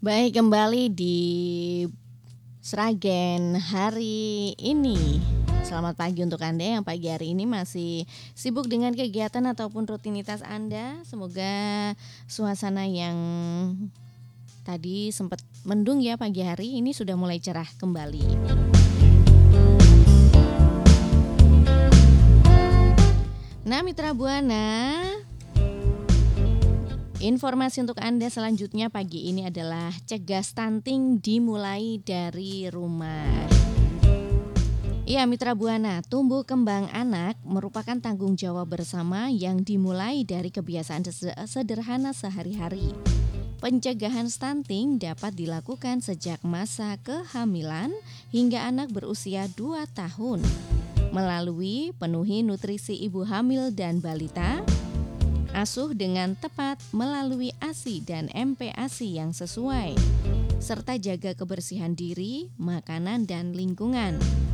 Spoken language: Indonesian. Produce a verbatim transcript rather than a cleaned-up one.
Baik, kembali di Sragen hari ini. Selamat pagi untuk Anda yang pagi hari ini masih sibuk dengan kegiatan ataupun rutinitas Anda. Semoga suasana yang tadi sempat mendung ya pagi hari ini sudah mulai cerah kembali. Nah, Mitra Buana, informasi untuk Anda selanjutnya pagi ini adalah cegah stunting dimulai dari rumah. Ya, Mitra Buana, tumbuh kembang anak merupakan tanggung jawab bersama yang dimulai dari kebiasaan sederhana sehari-hari. Pencegahan stunting dapat dilakukan sejak masa kehamilan hingga anak berusia dua tahun melalui penuhi nutrisi ibu hamil dan balita, asuh dengan tepat melalui A S I dan M P A S I yang sesuai, serta jaga kebersihan diri, makanan, dan lingkungan.